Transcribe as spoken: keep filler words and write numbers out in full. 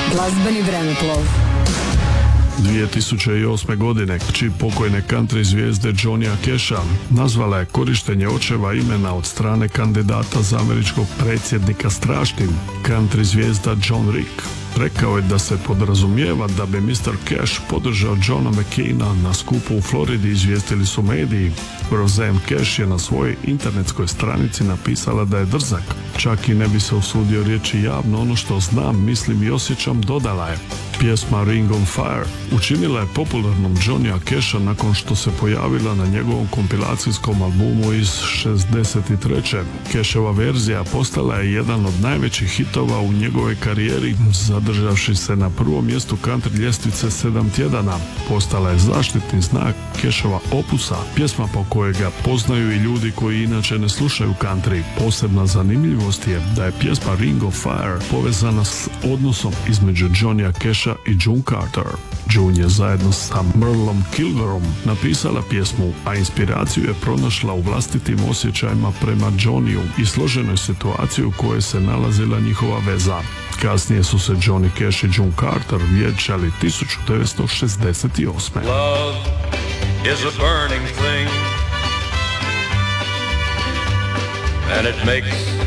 Glazbeni vremeplov. dvije tisuće osme. godine kći pokojne country zvijezde Johnnya Casha nazvala je korištenje očeva imena od strane kandidata za američkog predsjednika strašnim. Country zvijezda John Rick rekao je da se podrazumijeva da bi mister Cash podržao Johna McCaina na skupu u Floridi, izvijestili su mediji. Roseanne Cash je na svojoj internetskoj stranici napisala da je drzak. Čak i ne bi se usudio reći javno ono što znam, mislim i osjećam, dodala je. Pjesma Ring on Fire učinila je popularnom Johnnya Casha nakon što se pojavila na njegovom kompilacijskom albumu iz šezdeset treće. Cashova verzija postala je jedan od najvećih hitova u njegovoj karijeri, zadržavši se na prvom mjestu country ljestvice sedam tjedana. Postala je zaštitni znak Cashova opusa, pjesma po kojoj ga poznaju i ljudi koji inače ne slušaju country. Posebna zanimljivost je da je pjesma Ring of Fire povezana s odnosom između Johnnya Casha i June Carter. June je zajedno sa Merlom Kilgorom napisala pjesmu, a inspiraciju je pronašla u vlastitim osjećajima prema Johnnyju i složenoj situaciji u kojoj se nalazila njihova veza. Kasnije su se Johnny Cash i June Carter vjenčali tisuću devetsto šezdeset osme. Love is a burning thing, and it makes